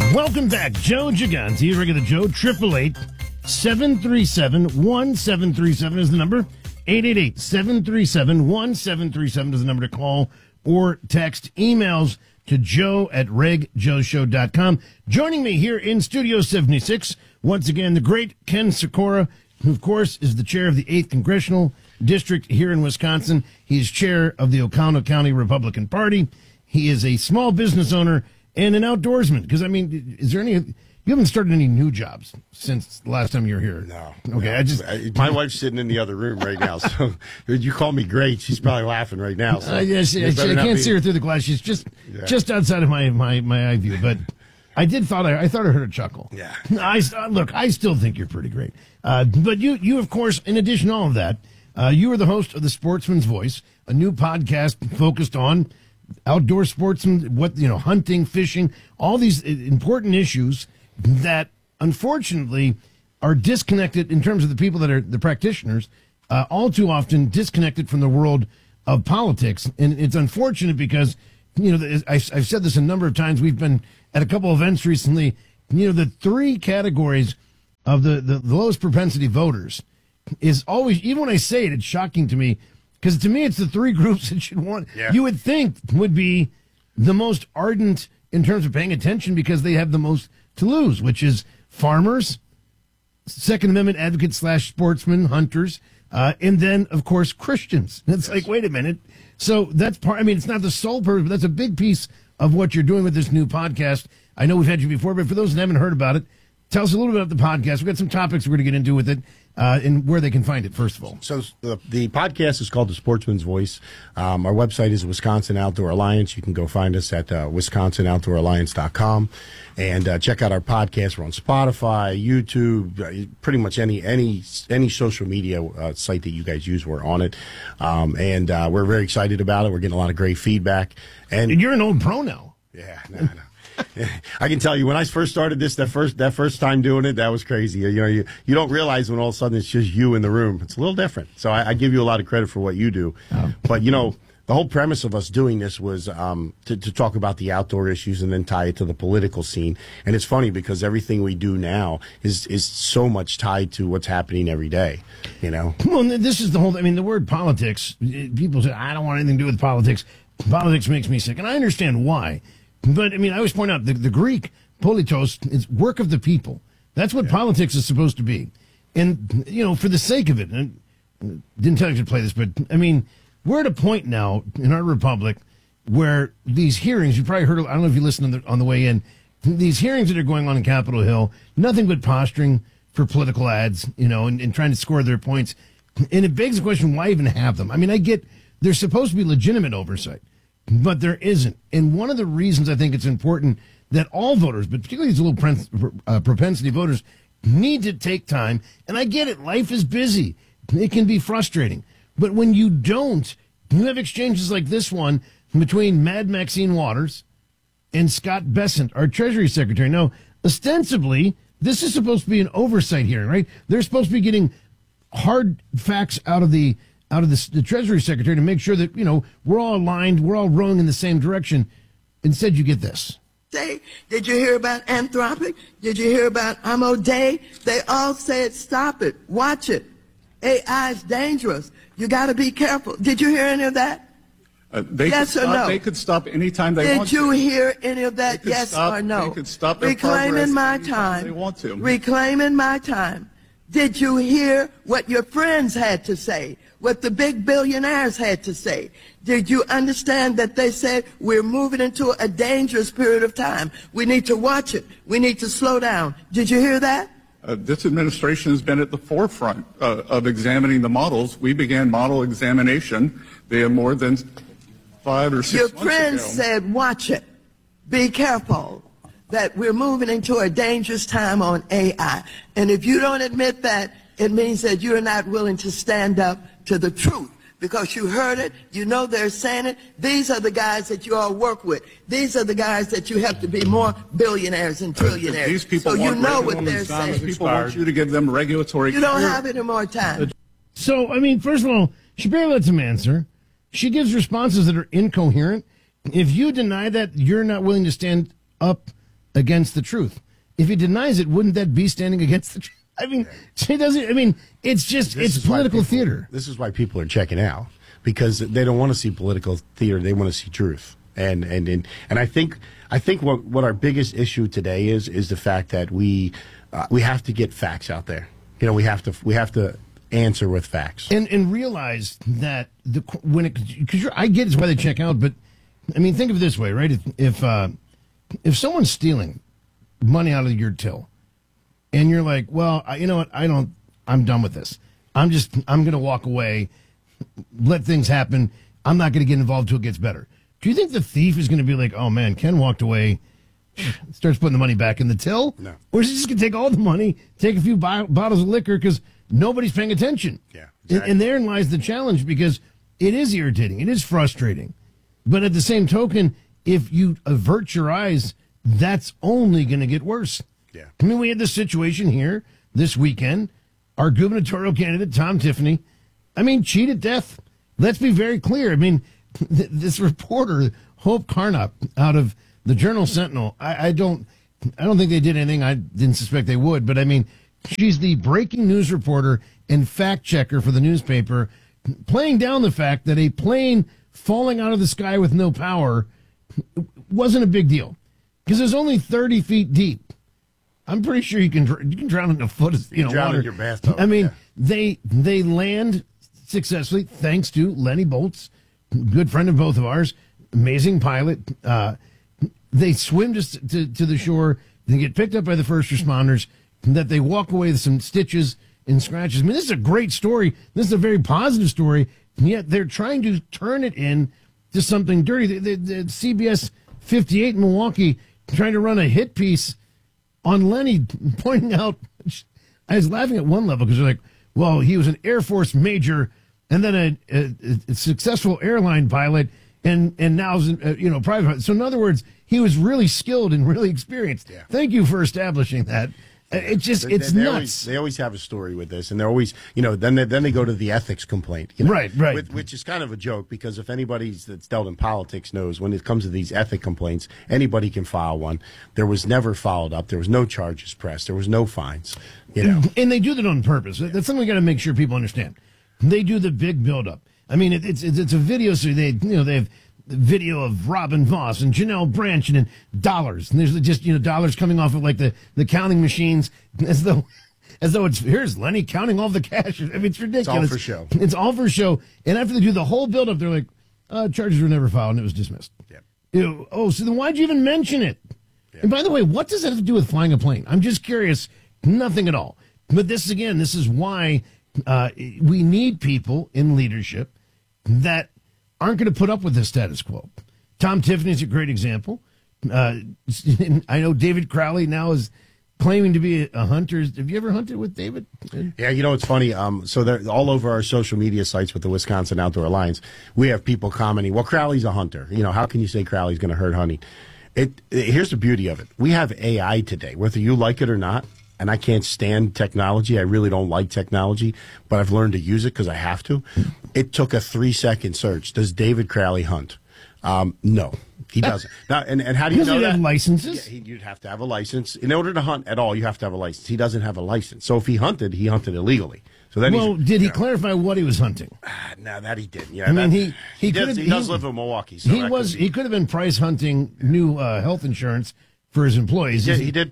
Welcome back. Joe Gigante, regular Joe, 888-737-1737 is the number. 888-737-1737 is the number to call or text. Emails to joe@regjoeshow.com. Joining me here in Studio 76, once again, the great Ken Sikora, who, of course, is the chair of the 8th Congressional District here in Wisconsin. He is chair of the Oconto County Republican Party. He is a small business owner and an outdoorsman. Because, I mean, is there any... You haven't started any new jobs since the last time you were here. No. Okay, no. My wife's sitting in the other room right now, so you call me great. She's probably laughing right now. So yes, I can't see her through the glass. She's just outside of my eye view. But I thought I heard a chuckle. Yeah. I still think you're pretty great. But you, of course, in addition to all of that, you are the host of the Sportsman's Voice, a new podcast focused on outdoor sportsmen, hunting, fishing, all these important issues that unfortunately are disconnected in terms of the people that are the practitioners, all too often disconnected from the world of politics. And it's unfortunate because, I've said this a number of times. We've been at a couple events recently. The three categories of the lowest propensity voters is always, even when I say it, it's shocking to me because to me, it's the three groups that you would think would be the most ardent in terms of paying attention because they have the most to lose, which is farmers, Second Amendment advocates / sportsmen, hunters, and then, of course, Christians. It's like, wait a minute. So that's it's not the sole purpose, but that's a big piece of what you're doing with this new podcast. I know we've had you before, but for those that haven't heard about it, tell us a little bit about the podcast. We've got some topics we're going to get into with it and where they can find it, first of all. So the podcast is called The Sportsman's Voice. Our website is Wisconsin Outdoor Alliance. You can go find us at WisconsinOutdoorAlliance.com and check out our podcast. We're on Spotify, YouTube, pretty much any social media site that you guys use, we're on it. And we're very excited about it. We're getting a lot of great feedback. And you're an old pro now. Yeah, no. I can tell you when I first started this, that first time doing it, that was crazy. You don't realize when all of a sudden it's just you in the room. It's a little different. So I give you a lot of credit for what you do. Oh. But the whole premise of us doing this was to talk about the outdoor issues and then tie it to the political scene. And it's funny because everything we do now is so much tied to what's happening every day. Well, this is the whole. The word politics. People say I don't want anything to do with politics. Politics makes me sick, and I understand why. But, I always point out the Greek politos is work of the people. That's what politics is supposed to be. And, for the sake of it, and didn't tell you to play this, but, we're at a point now in our republic where these hearings, you probably heard, I don't know if you listened on the way in, these hearings that are going on in Capitol Hill, nothing but posturing for political ads, and trying to score their points. And it begs the question, why even have them? I get there's supposed to be legitimate oversight. But there isn't. And one of the reasons I think it's important that all voters, but particularly these little propensity voters, need to take time. And I get it. Life is busy. It can be frustrating. But when you don't, you have exchanges like this one between Mad Maxine Waters and Scott Bessent, our Treasury Secretary. Now, ostensibly, this is supposed to be an oversight hearing, right? They're supposed to be getting hard facts out of the Treasury Secretary to make sure that, we're all aligned, we're all rowing in the same direction. Instead, you get this. Did you hear about Anthropic? Did you hear about Amo Day? They all said, stop it, watch it. AI is dangerous. You got to be careful. Did you hear any of that? Yes or no? They could stop anytime they want to. Did you hear any of that? Yes or no? They could stop their progress anytime they want to. Reclaiming my time. Did you hear what your friends had to say? What the big billionaires had to say? Did you understand that they said we're moving into a dangerous period of time? We need to watch it. We need to slow down. Did you hear that? This administration has been at the forefront of examining the models. We began model examination more than 5 or 6 months ago. Your friends said, watch it. Be careful. That we're moving into a dangerous time on AI. And if you don't admit that, it means that you're not willing to stand up to the truth. Because you heard it, you know they're saying it. These are the guys that you all work with. These are the guys that you have to be more billionaires and trillionaires. These people so you know what they're saying. People want you to give them regulatory. You don't have any more time. So, first of all, she barely lets him answer. She gives responses that are incoherent. If you deny that, you're not willing to stand up against the truth. If he denies it, wouldn't that be standing against the truth? I mean, she doesn't. I mean, it's just it's political theater. This is why people are checking out, because they don't want to see political theater. They want to see truth. And I think what our biggest issue today is the fact that we have to get facts out there. You know, we have to answer with facts and realize that because I get it's why they check out, but I mean, think of it this way, right? If someone's stealing money out of your till, and you're like, well, you know what? I'm done with this. I'm going to walk away, let things happen. I'm not going to get involved until it gets better. Do you think the thief is going to be like, oh man, Ken walked away, starts putting the money back in the till? No. Or is he just going to take all the money, take a few bottles of liquor because nobody's paying attention? Yeah. Exactly. And therein lies the challenge, because it is irritating. It is frustrating. But at the same token, if you avert your eyes, that's only going to get worse. Yeah. I mean, we had this situation here this weekend. Our gubernatorial candidate, Tom Tiffany, cheated death. Let's be very clear. I mean, this reporter, Hope Carnop, out of the Journal-Sentinel, I don't think they did anything. I didn't suspect they would. But, I mean, she's the breaking news reporter and fact checker for the newspaper, playing down the fact that a plane falling out of the sky with no power wasn't a big deal because it was only 30 feet deep. I'm pretty sure you can drown in a foot of drown water. in your bathtub. I mean, they land successfully thanks to Lenny Boltz, good friend of both of ours, amazing pilot. They swim to the shore, they get picked up by the first responders, that they walk away with some stitches and scratches. I mean, this is a great story. This is a very positive story, and yet they're trying to turn it into something dirty. The CBS 58 in Milwaukee trying to run a hit piece on Lenny, pointing out, I was laughing at one level because they're like, well, he was an Air Force major and then a successful airline pilot and now is private pilot. So in other words, he was really skilled and really experienced. Yeah. Thank you for establishing that. It's nuts. They always have a story with this, and they're always, then they go to the ethics complaint. Right. Which is kind of a joke, because if anybody that's dealt in politics knows when it comes to these ethic complaints, anybody can file one. There was never followed up. There was no charges pressed. There was no fines. And they do that on purpose. That's something we got to make sure people understand. They do the big buildup. I mean, it's a video, so they have video of Robin Voss and Janelle Branch and dollars, and there's just dollars coming off of like the counting machines, as though it's here's Lenny counting all the cash. I mean, it's ridiculous. It's all for show. It's all for show. And after they do the whole buildup, they're like, charges were never filed and it was dismissed. Yep. So then why'd you even mention it? Yep. And by the way, what does that have to do with flying a plane? I'm just curious. Nothing at all. But this is why we need people in leadership that aren't going to put up with the status quo. Tom Tiffany is a great example. I know David Crowley now is claiming to be a hunter. Have you ever hunted with David? Yeah, it's funny. So they're all over our social media sites with the Wisconsin Outdoor Alliance. We have people commenting, well, Crowley's a hunter. How can you say Crowley's going to hurt hunting? Here's the beauty of it. We have AI today, whether you like it or not. And I can't stand technology. I really don't like technology, but I've learned to use it because I have to. It took a 3-second search. Does David Crowley hunt? No, he doesn't. Now, and how do you know that? Have licenses? Yeah, you'd have to have a license. In order to hunt at all, you have to have a license. He doesn't have a license. So if he hunted illegally. So then did he clarify what he was hunting? No, that he didn't. Yeah, I mean, he does live in Milwaukee. So he could have been price hunting new health insurance for his employees. Yeah, he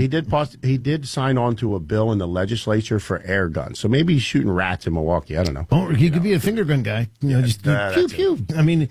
did sign on to a bill in the legislature for air guns. So maybe he's shooting rats in Milwaukee. I don't know. Or he could be a finger gun guy. Just pew pew. I mean,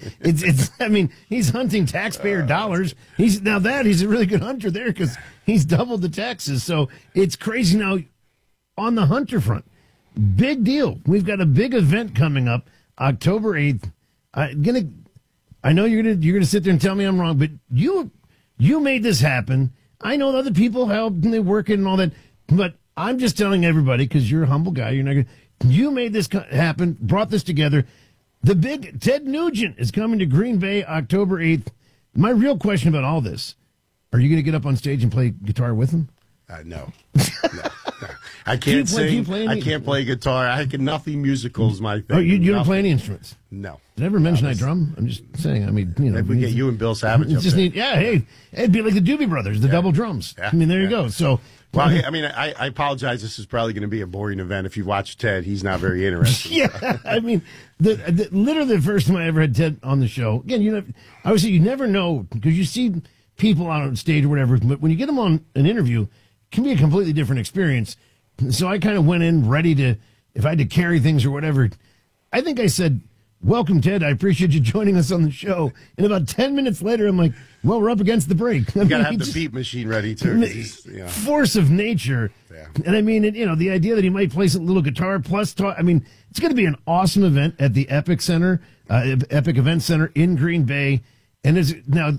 he's hunting taxpayer dollars. He's a really good hunter there because he's doubled the taxes. So it's crazy now on the hunter front. Big deal. We've got a big event coming up October 8th. I know you're gonna sit there and tell me I'm wrong, but you made this happen. I know other people helped and they work it and all that, but I'm just telling everybody because you're a humble guy. You made this happen, brought this together. The big Ted Nugent is coming to Green Bay October 8th. My real question about all this: are you going to get up on stage and play guitar with him? No. I can't Do you sing. play I any- can't play guitar. I can nothing musical is my thing. Oh, you don't Nothing. play any instruments? No. Did I ever mention I drum? I'm just saying. I mean, you know, Maybe we get you and Bill Savage up just there. need. Yeah, hey, it'd be like the Doobie Brothers, the double drums. Yeah. I mean, there you Yeah. go. So, Well, I mean, I apologize. This is probably going to be a boring event. If you watch Ted, he's not very interested. yeah, I mean, literally the first time I ever had Ted on the show. Again, you know, obviously you never know because you see people on stage or whatever, but when you get them on an interview, it can be a completely different experience. So I kind of went in ready to, if I had to carry things or whatever. I think I said, "Welcome, Ted. I appreciate you joining us on the show." And about 10 minutes later, I'm like, "Well, we're up against the break." You got to have the beat machine ready, too. 'Cause he's, you know. Force of nature. Yeah. And I mean, you know, the idea that he might play some little guitar plus talk. I mean, it's going to be an awesome event at the Epic Center, Epic Event Center in Green Bay. And it's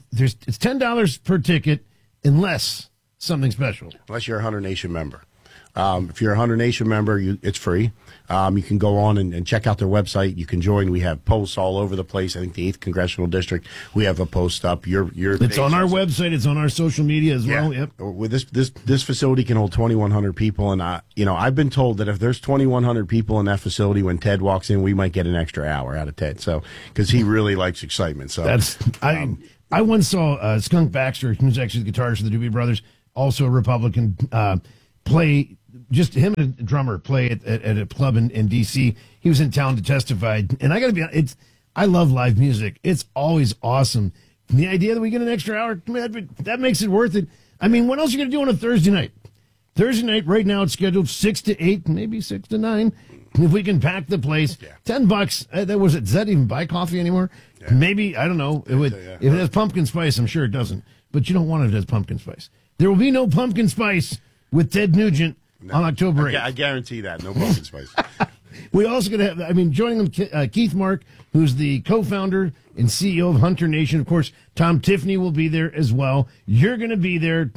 $10 per ticket unless something special. Unless you're a Hunter Nation member. If you're a Hunter Nation member, it's free. You can go on and check out their website. You can join. We have posts all over the place. I think the 8th Congressional District, we have a post up. It's on our website. It's on our social media as well. Yeah. Yep. With this facility can hold 2,100 people, and I've been told that if there's 2,100 people in that facility when Ted walks in, we might get an extra hour out of Ted. So because he really likes excitement. So I once saw Skunk Baxter, who's actually the guitarist of the Doobie Brothers, also a Republican, play. Just him and a drummer play at a club in D.C. He was in town to testify, and I got to be honest, I love live music. It's always awesome. And the idea that we get an extra hour, that makes it worth it. I mean, what else are you going to do on a Thursday night? Thursday night, right now, it's scheduled 6 to 8, maybe 6 to 9. If we can pack the place, $10. Does that even buy coffee anymore? Yeah. Maybe, I don't know. If it has pumpkin spice, I'm sure it doesn't. But you don't want it as pumpkin spice. There will be no pumpkin spice with Ted Nugent on October 8th. I guarantee that. No pumpkin spice. We also going to have, joining them, Keith Mark, who's the co-founder and CEO of Hunter Nation. Of course, Tom Tiffany will be there as well. You're going to be there.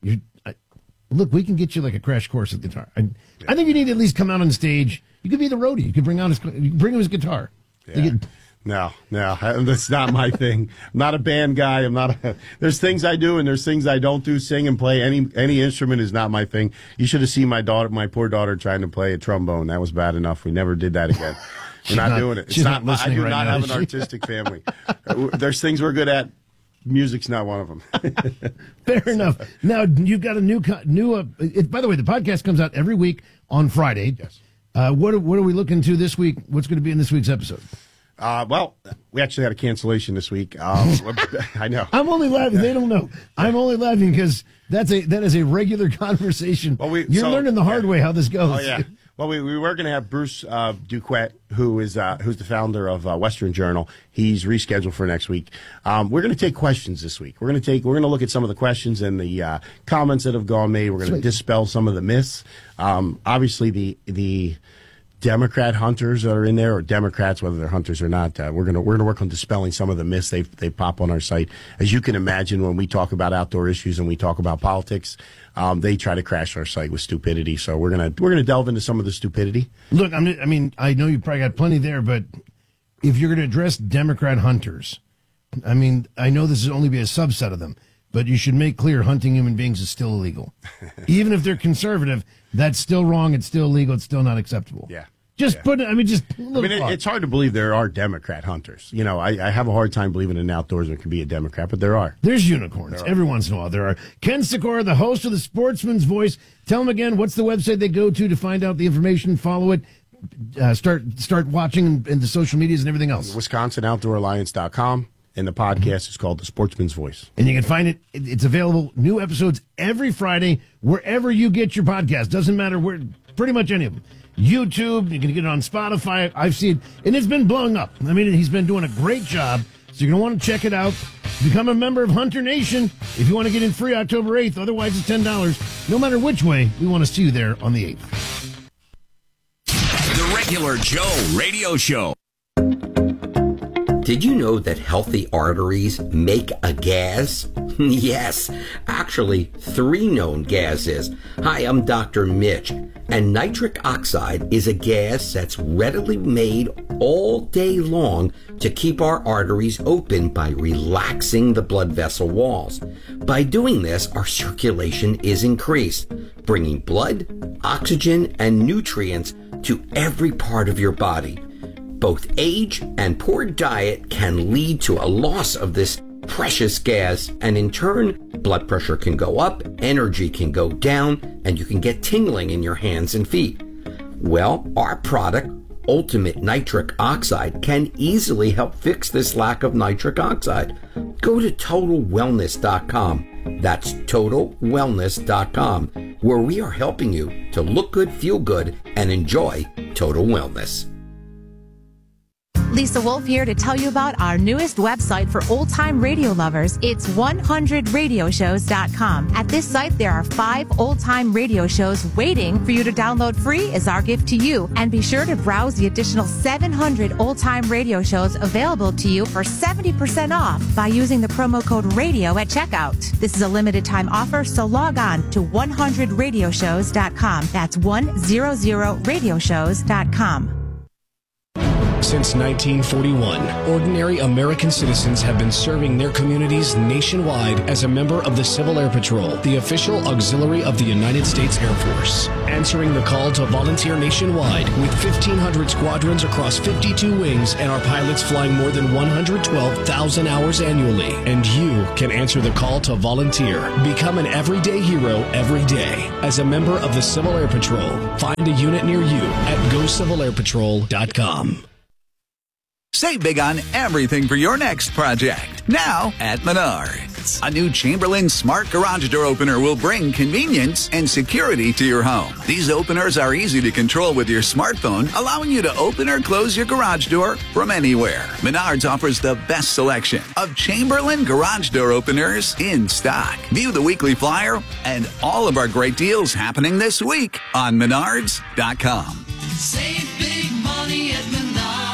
Look, we can get you like a crash course of guitar. I think you need to at least come out on stage. You could be the roadie. You could bring him his guitar. Yeah. No, that's not my thing. I'm not a band guy. There's things I do and there's things I don't do. Sing and play any instrument is not my thing. You should have seen my poor daughter trying to play a trombone. That was bad enough. We never did that again. We're not doing it. She's not listening. I do right not now, have an artistic family. There's things we're good at. Music's not one of them. Fair enough. Now you've got a new. By the way, the podcast comes out every week on Friday. Yes. What are we looking to this week? What's going to be in this week's episode? Well, we actually had a cancellation this week. I know. I'm only laughing. They don't know. I'm only laughing because that is a regular conversation. Well, you're learning the hard way how this goes. Oh yeah. Well, we were going to have Bruce Duquette, who's the founder of Western Journal. He's rescheduled for next week. We're going to take questions this week. We're going to look at some of the questions and the comments that have gone made. We're going to dispel some of the myths. Obviously, the Democrat hunters that are in there, or Democrats, whether they're hunters or not, we're gonna work on dispelling some of the myths they pop on our site. As you can imagine, when we talk about outdoor issues and we talk about politics, they try to crash our site with stupidity. So we're gonna delve into some of the stupidity. Look, I know you probably got plenty there, but if you're going to address Democrat hunters, I know this is only be a subset of them, but you should make clear hunting human beings is still illegal. Even if they're conservative, that's still wrong. It's still illegal. It's still not acceptable. Yeah. It's hard to believe there are Democrat hunters. I have a hard time believing an outdoorsman can be a Democrat, but there are. There's unicorns. Every once in a while there are. Ken Sikora, the host of the Sportsman's Voice. Tell them again, what's the website they go to find out the information, follow it, start watching and the social medias and everything else. WisconsinOutdoorAlliance.com. And the podcast is called The Sportsman's Voice. And you can find it. It's available, new episodes every Friday, wherever you get your podcast. Doesn't matter where, pretty much any of them. YouTube, you can get it on Spotify. I've seen it, and it's been blowing up. He's been doing a great job. So you're going to want to check it out. Become a member of Hunter Nation if you want to get in free October 8th. Otherwise, it's $10. No matter which way, we want to see you there on the 8th. The Regular Joe Radio Show. Did you know that healthy arteries make a gas? Yes, actually 3 known gases. Hi, I'm Dr. Mitch, and nitric oxide is a gas that's readily made all day long to keep our arteries open by relaxing the blood vessel walls. By doing this, our circulation is increased, bringing blood, oxygen, and nutrients to every part of your body. Both age and poor diet can lead to a loss of this precious gas, and in turn, blood pressure can go up, energy can go down, and you can get tingling in your hands and feet. Well, our product, Ultimate Nitric Oxide, can easily help fix this lack of nitric oxide. Go to TotalWellness.com. That's TotalWellness.com, where we are helping you to look good, feel good, and enjoy total wellness. Lisa Wolf here to tell you about our newest website for old-time radio lovers. It's 100radioshows.com. At this site, there are 5 old-time radio shows waiting for you to download free as our gift to you. And be sure to browse the additional 700 old-time radio shows available to you for 70% off by using the promo code RADIO at checkout. This is a limited-time offer, so log on to 100radioshows.com. That's 100radioshows.com. Since 1941, ordinary American citizens have been serving their communities nationwide as a member of the Civil Air Patrol, the official auxiliary of the United States Air Force. Answering the call to volunteer nationwide with 1,500 squadrons across 52 wings and our pilots flying more than 112,000 hours annually. And you can answer the call to volunteer. Become an everyday hero every day as a member of the Civil Air Patrol. Find a unit near you at GoCivilAirPatrol.com. Save big on everything for your next project. Now at Menards. A new Chamberlain Smart Garage Door Opener will bring convenience and security to your home. These openers are easy to control with your smartphone, allowing you to open or close your garage door from anywhere. Menards offers the best selection of Chamberlain Garage Door Openers in stock. View the weekly flyer and all of our great deals happening this week on Menards.com. Save big money at Menards.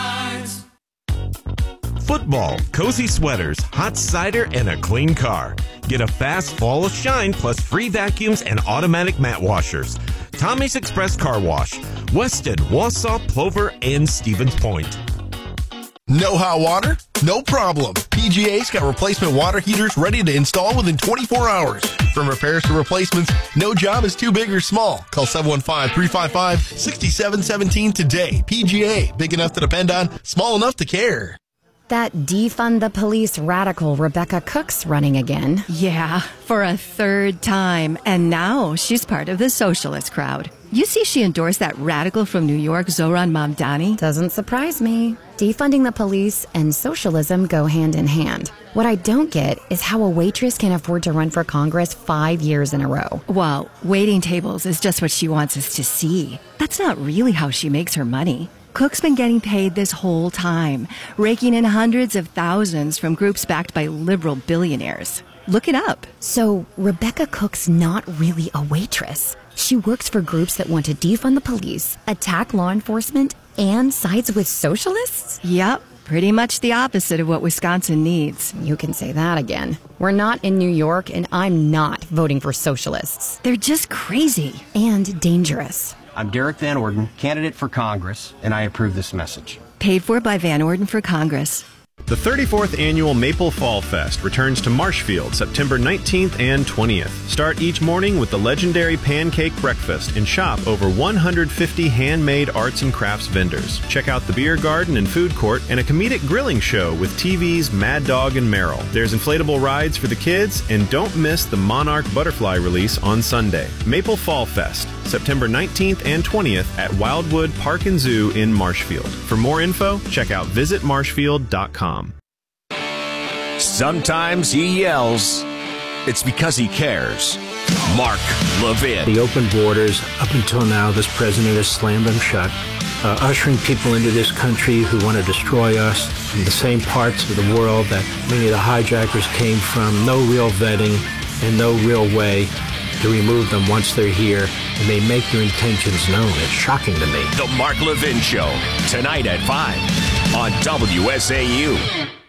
Football, cozy sweaters, hot cider, and a clean car. Get a fast fall of shine plus free vacuums and automatic mat washers. Tommy's Express Car Wash, Weston, Wausau, Plover, and Stevens Point. No hot water? No problem. PGA's got replacement water heaters ready to install within 24 hours. From repairs to replacements, no job is too big or small. Call 715-355-6717 today. PGA, big enough to depend on, small enough to care. That defund the police radical Rebecca Cook's running again. Yeah, for a 3rd time. And now she's part of the socialist crowd. You see she endorsed that radical from New York, Zohran Mamdani? Doesn't surprise me. Defunding the police and socialism go hand in hand. What I don't get is how a waitress can afford to run for Congress 5 years in a row. Well, waiting tables is just what she wants us to see. That's not really how she makes her money. Cook's been getting paid this whole time, raking in hundreds of thousands from groups backed by liberal billionaires. Look it up. So, Rebecca Cook's not really a waitress. She works for groups that want to defund the police, attack law enforcement, and sides with socialists? Yep, pretty much the opposite of what Wisconsin needs. You can say that again. We're not in New York, and I'm not voting for socialists. They're just crazy. And dangerous. I'm Derek Van Orden, candidate for Congress, and I approve this message. Paid for by Van Orden for Congress. The 34th Annual Maple Fall Fest returns to Marshfield September 19th and 20th. Start each morning with the legendary pancake breakfast and shop over 150 handmade arts and crafts vendors. Check out the beer garden and food court and a comedic grilling show with TV's Mad Dog and Merrill. There's inflatable rides for the kids, and don't miss the Monarch Butterfly release on Sunday. Maple Fall Fest, September 19th and 20th at Wildwood Park and Zoo in Marshfield. For more info, check out visitmarshfield.com. Sometimes he yells. It's because he cares. Mark Levin. The open borders, up until now, this president has slammed them shut, ushering people into this country who want to destroy us in the same parts of the world that many of the hijackers came from. No real vetting and no real way to remove them once they're here, and they make their intentions known. It's shocking to me. The Mark Levin Show, tonight at 5 on WSAU.